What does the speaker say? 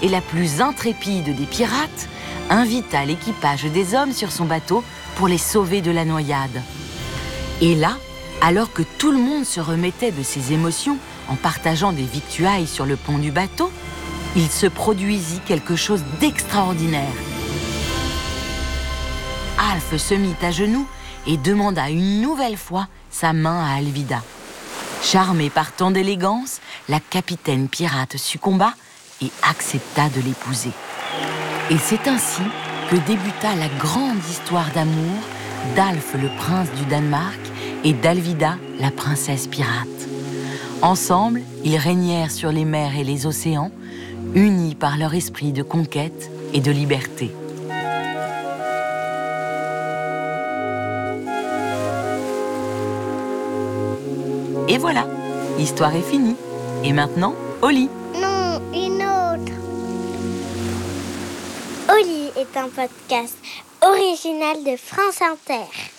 et la plus intrépide des pirates, invita l'équipage des hommes sur son bateau pour les sauver de la noyade. Et là, alors que tout le monde se remettait de ses émotions en partageant des victuailles sur le pont du bateau, il se produisit quelque chose d'extraordinaire. Alf se mit à genoux et demanda une nouvelle fois sa main à Alvida. Charmée par tant d'élégance, la capitaine pirate succomba et accepta de l'épouser. Et c'est ainsi que débuta la grande histoire d'amour d'Alf le prince du Danemark et d'Alvida la princesse pirate. Ensemble, ils régnèrent sur les mers et les océans, unis par leur esprit de conquête et de liberté. Et voilà, l'histoire est finie. Et maintenant, au lit. Non, une autre. Au lit est un podcast original de France Inter.